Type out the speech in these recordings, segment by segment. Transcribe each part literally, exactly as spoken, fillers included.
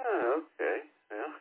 Oh, okay. Well,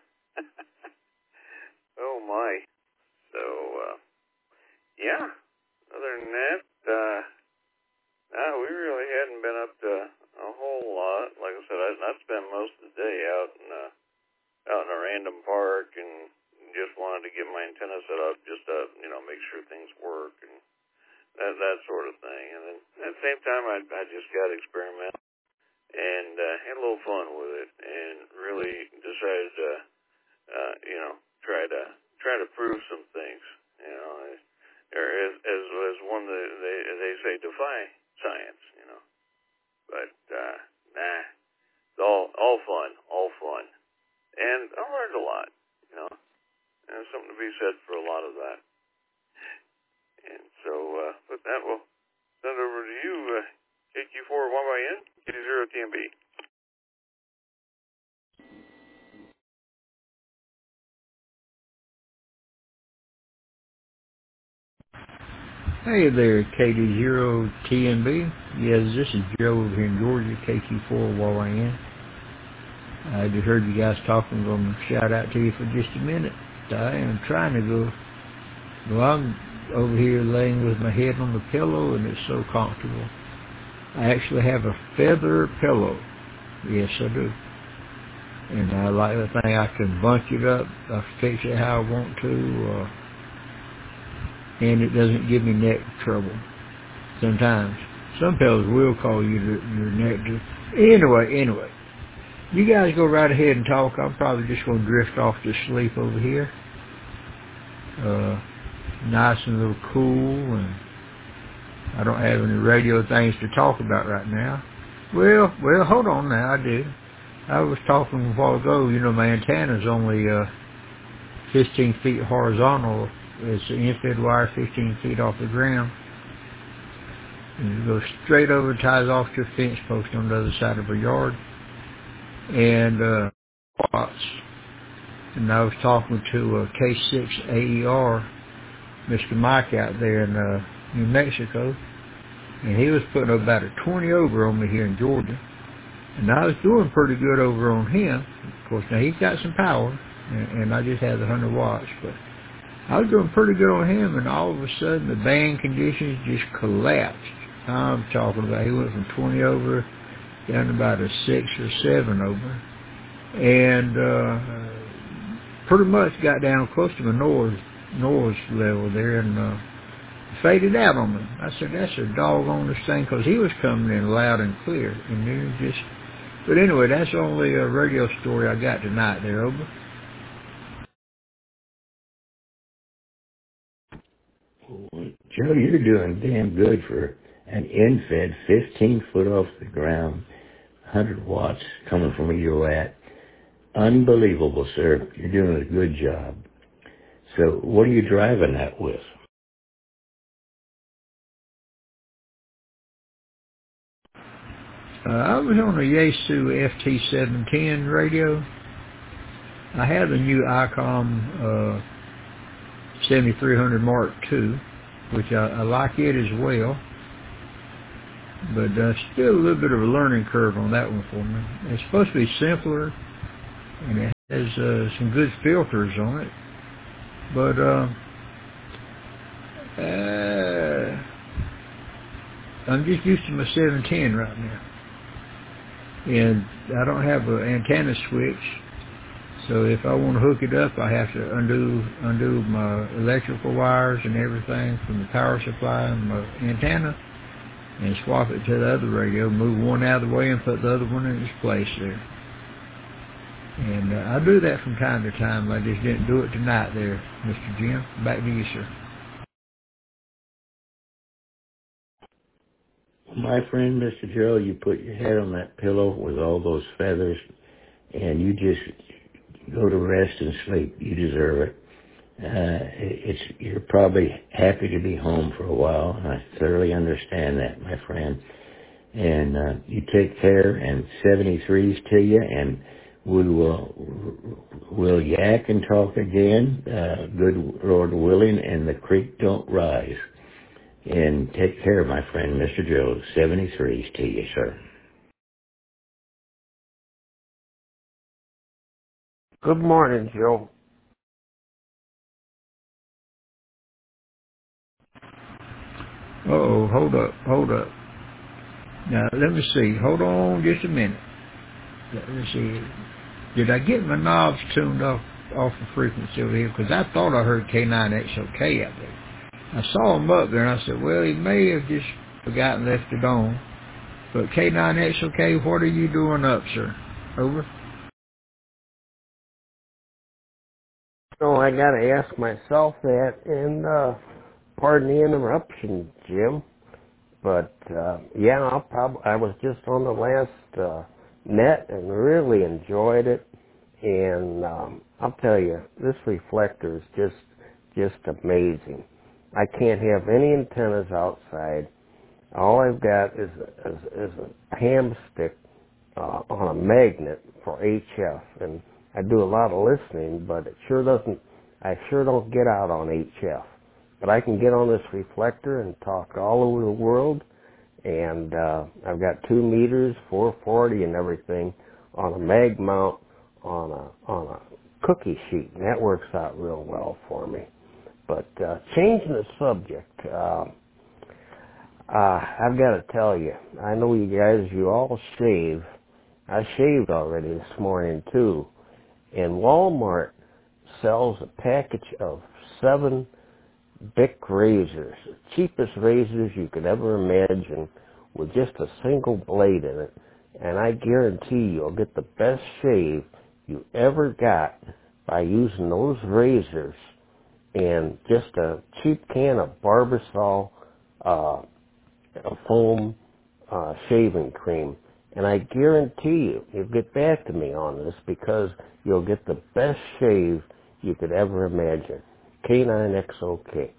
oh my. So, uh, yeah. Other than that, uh, no, we really hadn't been up to a whole lot. Like I said, I, I spent most of the day out in, uh, out in a random park and just wanted to get my antenna set up just to, you know, make sure things work and that, that sort of thing. And then at the same time, I, I just got to experiment and uh, had a little fun with it and really decided to, uh, you know, try to try to prove some things. You know, or as as, as one that they they say, defy science. You know, but uh, nah, it's all all fun, all fun, and I learned a lot. You know, and there's something to be said for a lot of that. And so, uh, with that, we'll send it over to you, uh, K Q four Y Y N, K zero T M B. Hey there, K D zero T N B. Yes, this is Joe over here in Georgia, K Q four Y Y N. I just heard you guys talking. I'm going to shout out to you for just a minute. I am trying to go. Well, I'm over here laying with my head on the pillow, and it's so comfortable. I actually have a feather pillow. Yes, I do. And I like the thing. I can bunch it up. I can fix it how I want to. Uh, and it doesn't give me neck trouble. Sometimes. Some pillows will call you to, your neck to... Anyway, anyway. You guys go right ahead and talk. I'm probably just going to drift off to sleep over here. Uh, nice and a little cool, and I don't have any radio things to talk about right now. Well, well, hold on now, I do. I was talking a while ago, you know, my antenna's only uh, fifteen feet horizontal. It's an infrared wire fifteen feet off the ground. And it goes straight over, ties off to a fence post on the other side of a yard. And, uh, watts. And I was talking to uh, K six A E R, Mister Mike out there in uh, New Mexico. And he was putting about a twenty over on me here in Georgia. And I was doing pretty good over on him. Of course, now he's got some power, and, and I just had the one hundred watts. But I was doing pretty good on him, and all of a sudden the band conditions just collapsed. I'm talking about he went from twenty over down to about a six or seven over. And uh, pretty much got down close to my noise, noise level there and uh, faded out on me. I said, that's a doggone thing, because he was coming in loud and clear. And then just, but anyway, that's the only uh, radio story I got tonight there, over. Joe, you're doing damn good for an in-fed, fifteen foot off the ground, one hundred watts coming from where you're at. Unbelievable, sir. You're doing a good job. So what are you driving that with? Uh, I was on a Yaesu F T seven ten radio. I have a new ICOM uh, seventy-three hundred Mark two, which I, I like it as well. But uh, still a little bit of a learning curve on that one for me. It's supposed to be simpler, and it has uh, some good filters on it. But uh, uh, I'm just used to my seven ten right now. And I don't have an antenna switch, so if I want to hook it up, I have to undo undo my electrical wires and everything from the power supply and my antenna, and swap it to the other radio, move one out of the way and put the other one in its place there. And uh, I do that from time to time. I just didn't do it tonight there, Mister Jim. Back to you, sir. My friend, Mister Joe, you put your head on that pillow with all those feathers, and you just go to rest and sleep. You deserve it. Uh, it's you're probably happy to be home for a while, and I thoroughly understand that, my friend. And uh, you take care, and seventy-threes to you, and we will we'll yak and talk again, uh, good Lord willing, and the creek don't rise. And take care, my friend, Mister Joe. seventy-threes to you, sir. Good morning, Joe. Uh-oh, hold up, hold up. Now, let me see. Hold on just a minute. Let me see. Did I get my knobs tuned off off the frequency over here? Because I thought I heard K nine X O K out there. I saw him up there, and I said, well, he may have just forgotten left it on. But K nine X O K, what are you doing up, sir? Over. So I got to ask myself that, and uh, pardon the interruption, Jim. But uh, yeah, I'll prob- I was just on the last uh, net and really enjoyed it. And um, I'll tell you, this reflector is just just amazing. I can't have any antennas outside. All I've got is is, is a ham stick uh, on a magnet for H F, and I do a lot of listening, but it sure doesn't. I sure don't get out on H F, but I can get on this reflector and talk all over the world. And uh, I've got two meters, four forty, and everything on a mag mount on a on a cookie sheet, and that works out real well for me. But uh, changing the subject, uh, uh, I've got to tell you, I know you guys, you all shave. I shaved already this morning too, and Walmart sells a package of seven Bic razors, the cheapest razors you could ever imagine, with just a single blade in it, and I guarantee you'll get the best shave you ever got by using those razors and just a cheap can of Barbasol uh, a foam uh, shaving cream. And I guarantee you, you'll get back to me on this because you'll get the best shave you could ever imagine. K nine X O K.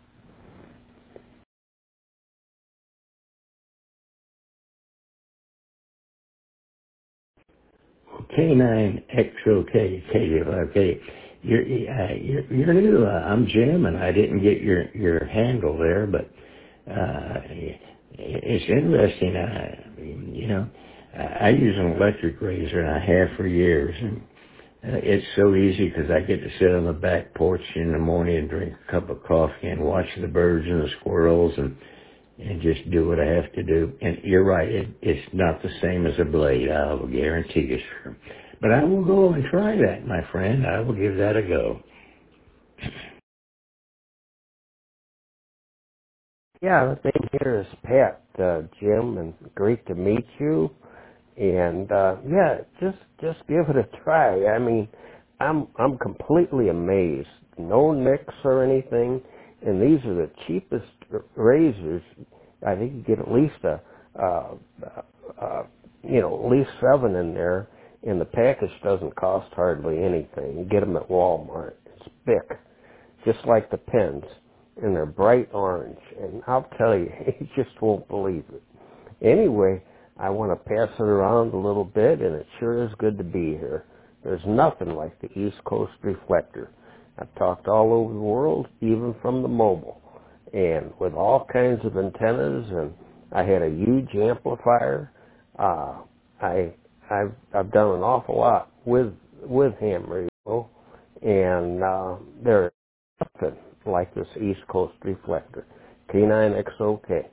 K nine X O K, okay. You're, uh, you're, you're new. Uh, I'm Jim, and I didn't get your, your handle there, but uh, it's interesting. Uh, you know, I use an electric razor, and I have for years. And uh, it's so easy because I get to sit on the back porch in the morning and drink a cup of coffee and watch the birds and the squirrels and and just do what I have to do. And you're right, it, it's not the same as a blade, I will guarantee you, sir. But I will go and try that, my friend. I will give that a go. Yeah, the name here is Pat, uh, Jim, and great to meet you. And uh, yeah, just just give it a try. I mean, I'm I'm completely amazed. No nicks or anything, and these are the cheapest razors. I think you get at least a, uh, uh, you know, at least seven in there, and the package doesn't cost hardly anything. You get them at Walmart. It's Bic, just like the pens, and they're bright orange. And I'll tell you, you just won't believe it. Anyway, I want to pass it around a little bit, and it sure is good to be here. There's nothing like the East Coast reflector. I've talked all over the world, even from the mobile, and with all kinds of antennas, and I had a huge amplifier. Uh, I, I've, I've done an awful lot with, with ham radio, and uh, there's nothing like this East Coast reflector. K nine X O K.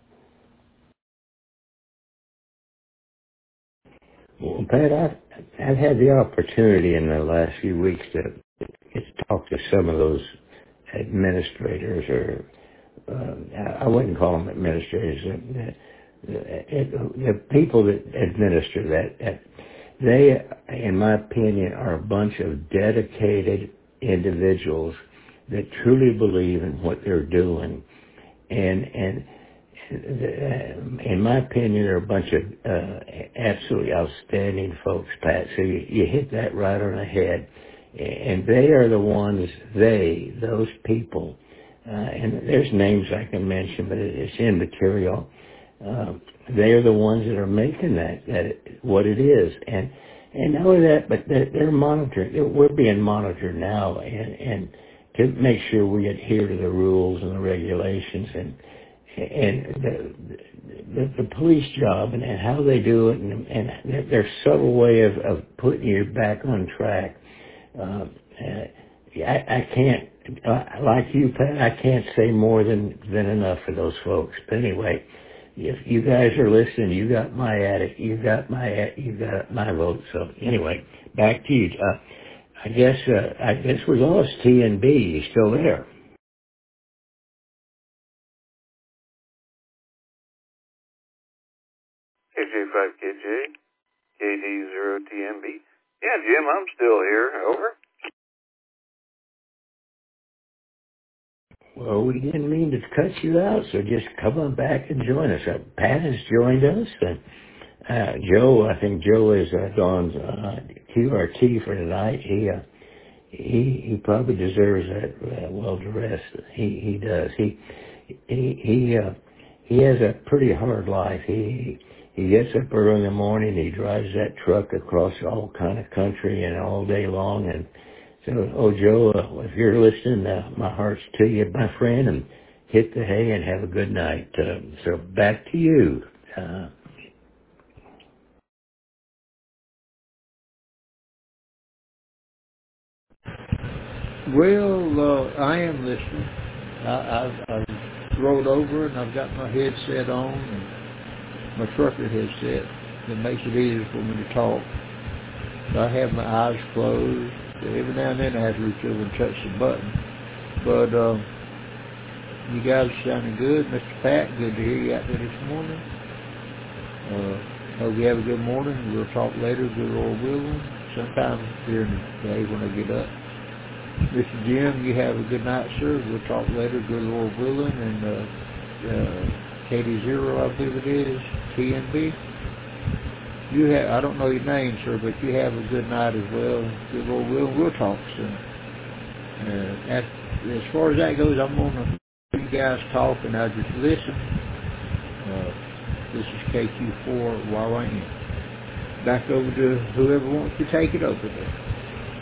Well, Pat, I've, I've had the opportunity in the last few weeks to get to talk to some of those administrators, or uh, I wouldn't call them administrators, uh, the, the people that administer that, that, they, in my opinion, are a bunch of dedicated individuals that truly believe in what they're doing. And, and in my opinion, they're a bunch of uh, absolutely outstanding folks, Pat. So you, you hit that right on the head. And they are the ones, they, those people, uh, and there's names I can mention, but it's immaterial. Uh, they are the ones that are making that, that what it is. And and not only that, but they're, they're monitoring. We're being monitored now, and, and to make sure we adhere to the rules and the regulations, and and the, the, the police job and, and how they do it, and, and their subtle way of, of putting you back on track. Uh, uh, I, I can't, uh, like you, Pat, I can't say more than, than enough for those folks. But anyway, if you guys are listening, you got my attic, you got my, you got my vote. So anyway, back to you. Uh, I guess, uh, I guess we lost T N B. You still there? K J five K J, K D zero T M B. Yeah, Jim, I'm still here. Over. Well, we didn't mean to cut you out, so just come on back and join us. Uh, Pat has joined us, and uh, Joe, I think Joe is uh, Dawn's uh, Q R T for tonight. He uh, he he probably deserves that uh, well to rest. He he does. He he he uh, he has a pretty hard life. He he gets up early in the morning. He drives that truck across all kind of country and all day long. And so, oh Joe, uh, if you're listening, uh, my heart's to you, my friend, and hit the hay and have a good night. Uh, so back to you. Uh, Well, uh, I am listening. I, I, I rolled over and I've got my headset on and my trucker headset. It makes it easier for me to talk. So I have my eyes closed. Every now and then I have to reach over and touch the button. But uh, you guys are sounding good. Mister Pat, good to hear you out there this morning. Uh, hope you have a good morning. We'll talk later, good Lord willing, sometime during the day when I get up. Mister Jim, you have a good night, sir. We'll talk later, good Lord willing. And uh, uh, Katie Zero, I believe it is, T N B. You have, I don't know your name, sir, but you have a good night as well. Good Lord willing, we'll talk soon. Uh, as, as far as that goes, I'm going to let you guys talk and I'll just listen. Uh, this is K Q four Y Y N. Back over to whoever wants to take it over there.